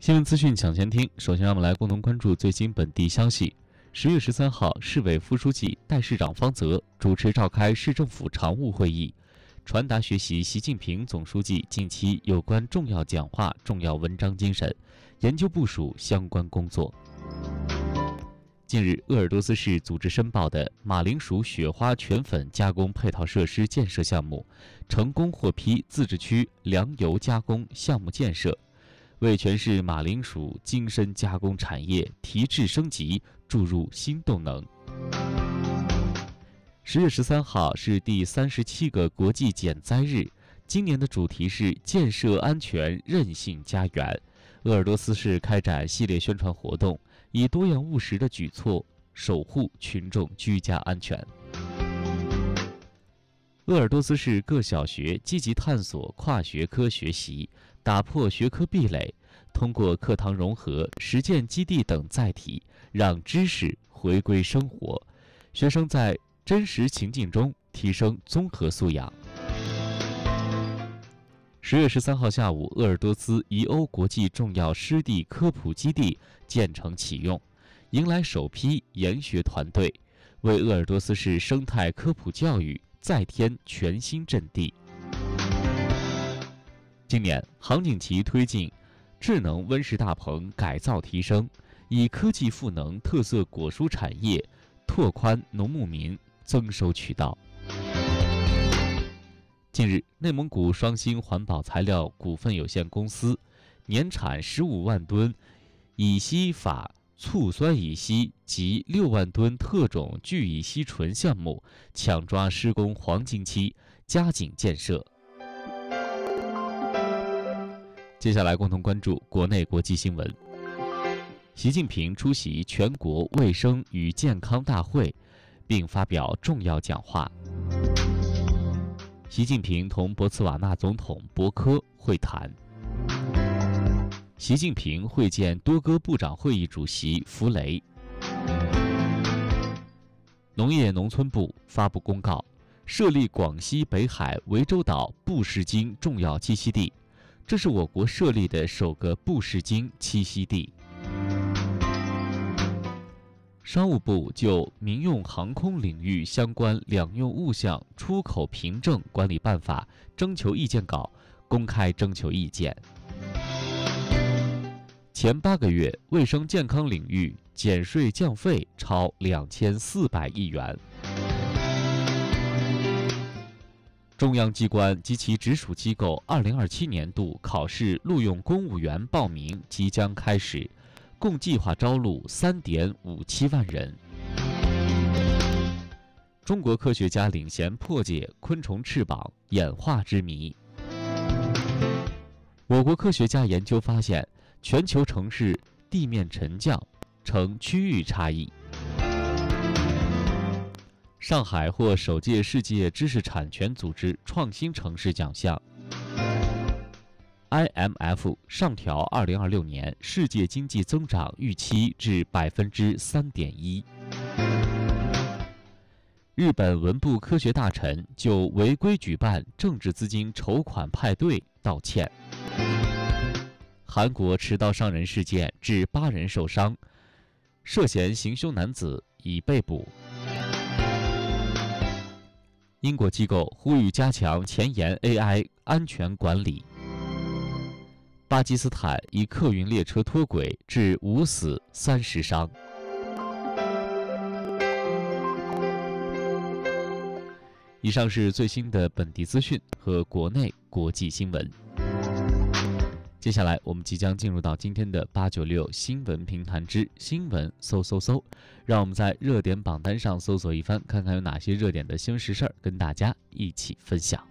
新闻资讯抢先听，首先让我们来共同关注最新本地消息。10月13号，市委副书记、代市长方泽主持召开市政府常务会议，传达学习习近平总书记近期有关重要讲话、重要文章精神，研究部署相关工作。近日，鄂尔多斯市组织申报的马铃薯雪花全粉加工配套设施建设项目，成功获批自治区粮油加工项目建设，为全市马铃薯精深加工产业提质升级注入新动能。10月13号是第37个国际减灾日，今年的主题是建设安全韧性家园。鄂尔多斯市开展系列宣传活动，以多样务实的举措守护群众居家安全。鄂尔多斯市各小学积极探索跨学科学习，打破学科壁垒，通过课堂融合、实践基地等载体，让知识回归生活，学生在真实情境中提升综合素养。10月13号下午，鄂尔多斯宜欧国际重要湿地科普基地建成启用，迎来首批研学团队，为鄂尔多斯市生态科普教育再添全新阵地。今年，杭锦旗推进智能温室大棚改造提升，以科技赋能特色果蔬产业，拓宽农牧民增收渠道。近日，内蒙古双星环保材料股份有限公司年产15万吨乙烯法醋酸乙烯及6万吨特种聚乙烯醇项目抢抓施工黄金期，加紧建设。接下来共同关注国内国际新闻。习近平出席全国卫生与健康大会，并发表重要讲话。习近平同博茨瓦纳总统博科会谈。习近平会见多哥部长会议主席弗雷。农业农村部发布公告，设立广西北海涠洲岛布氏鲸重要栖息地，这是我国设立的首个布氏鲸栖息地。商务部就民用航空领域相关两用物项出口凭证管理办法征求意见稿公开征求意见。前8个月，卫生健康领域减税降费超2400亿元。中央机关及其直属机构2027年度考试录用公务员报名即将开始，共计划招录3.57万人。中国科学家领衔破解昆虫翅膀演化之谜。我国科学家研究发现，全球城市地面沉降呈区域差异。上海获首届世界知识产权组织创新城市奖项。IMF 上调2026年世界经济增长预期至3.1%。日本文部科学大臣就违规举办政治资金筹款派对道歉。韩国持刀伤人事件致8人受伤，涉嫌行凶男子已被捕。英国机构呼吁加强前沿 AI 安全管理。巴基斯坦一客运列车脱轨致5死30伤。以上是最新的本地资讯和国内国际新闻。接下来我们即将进入到今天的896新闻评谈之新闻搜，让我们在热点榜单上搜索一番，看看有哪些热点的新闻时事跟大家一起分享。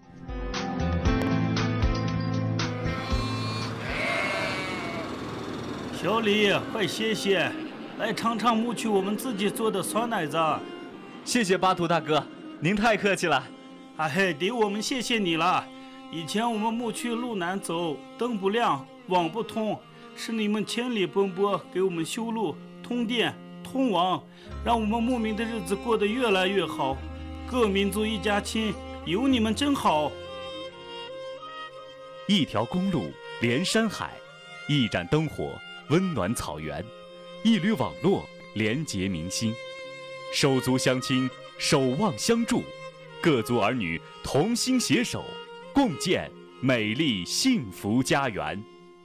小李，快歇歇，来尝尝牧区我们自己做的酸奶子。 谢谢巴图大哥，您太客气了。 哎嘿，得我们谢谢你了。以前我们牧区路难走，灯不亮，网不通，是你们千里奔波给我们修路、通电、通网，让我们牧民的日子过得越来越好。各民族一家亲，有你们真好。 一条公路连山海，一盏灯火温暖草原，一缕网络连结民心，手足相亲，守望相助，各族儿女同心携手，共建美丽幸福家园。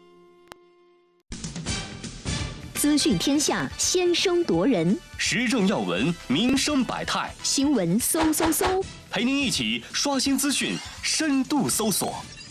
资讯天下，先声夺人， 时政要闻，民生百态， 新闻搜， 陪您一起刷新资讯，深度搜索。